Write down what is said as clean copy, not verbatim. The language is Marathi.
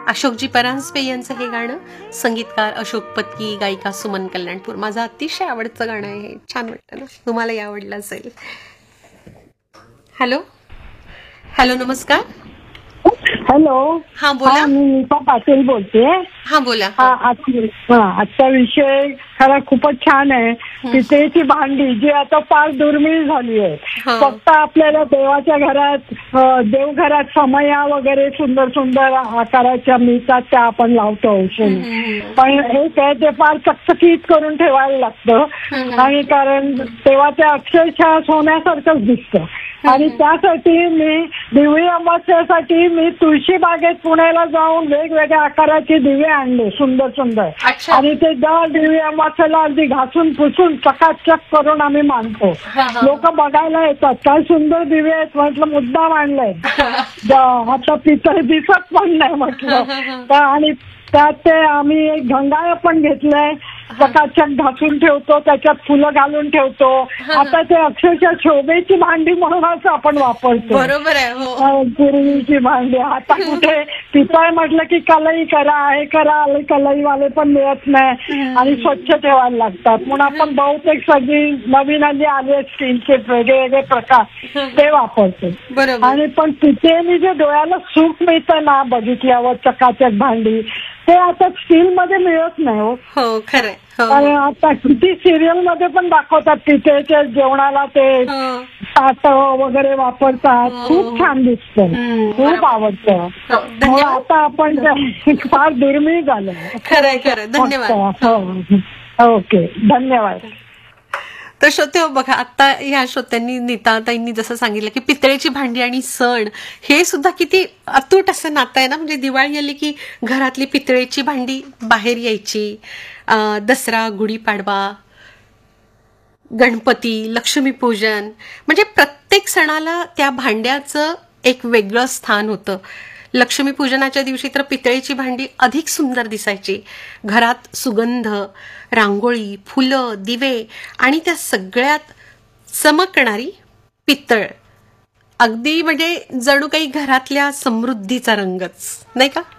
अशोकजी परांजपे यांचं हे गाणं, संगीतकार अशोक पत्की, गायिका सुमन कल्याणपूर. माझं अतिशय आवडतं गाणं आहे हे. छान वाटतं ना, तुम्हालाही आवडलं असेल. हॅलो हॅलो, नमस्कार. हॅलो. हा बोला. मी नीता पाटील बोलते. हा बोला. आजचा विषय खरा खूपच छान आहे. पितळेची भांडी जी आता फार दुर्मिळ झाली आहे. फक्त आपल्याला देवाच्या घरात, देवघरात समया वगैरे सुंदर सुंदर आकाराच्या मिळतात त्या आपण लावतो औषधी. पण एक आहे ते फार चकचकीत करून ठेवायला लागतं, आणि कारण देवाच्या अक्षरशः सोन्यासारखंच दिसतं. आणि त्यासाठी मी दिव्य अमावस्येसाठी मी तुळशी बागेत पुण्याला जाऊन वेगवेगळ्या आकाराचे दिवे आणले, सुंदर सुंदर. आणि ते दर दिव्य अमावस्येला अगदी घासून पुसून चकाचक करून आम्ही मांडतो. लोक बघायला येतात, काय सुंदर दिवे आहेत. म्हटलं मुद्दाम आणलंय, आता पितळ दिसत पण नाही म्हटलं. आणि त्यात ते आम्ही एक घंगाळ पण घेतलंय, चकाचक घासून ठेवतो, त्याच्यात फुलं घालून ठेवतो. आता ते अक्षरशः शोभेची भांडी म्हणूनच आपण वापरतो. बरोबर आहे. पूर्वीची भांडी. आता कुठे पितळ म्हटलं की कलई करा, हे करा, कलईवाले पण मिळत नाही आणि स्वच्छ ठेवायला लागतात. म्हणून आपण बहुतेक सगळी नवीन आले स्टीलचे वेगळे वेगळे प्रकार ते वापरतो. आणि पण पितळेने जे डोळ्याला सुख मिळतं ना बघितल्यावर, चकाचक भांडी, ते आता स्टील मध्ये मिळत नाही. हो खरंय. आणि आता किती सिरियल मध्ये पण दाखवतात पितळेच्या जेवणाला ते ताट वगैरे वापरतात. खूप छान दिसतं, खूप आवडतं. आता आपण फार दुर्मिळ झालं. खरंय खरं. धन्यवाद. ओके, धन्यवाद. तर श्रोते बघा, आता ह्या श्रोत्यांनी, नीताताईंनी जसं सांगितलं की पितळेची भांडी आणि सण हे सुद्धा किती अतूट असं नातं आहे ना. म्हणजे दिवाळी आली की घरातली पितळेची भांडी बाहेर यायची. दसरा, गुढीपाडवा, गणपती, लक्ष्मीपूजन, म्हणजे प्रत्येक सणाला त्या भांड्याचं एक वेगळं स्थान होतं. लक्ष्मीपूजनाच्या दिवशी तर पितळेची भांडी अधिक सुंदर दिसायची. घरात सुगंध, रांगोळी, फुलं, दिवे आणि त्या सगळ्यात चमकणारी पितळ, अगदी म्हणजे जणू काही घरातल्या समृद्धीचा रंगच, नाही का?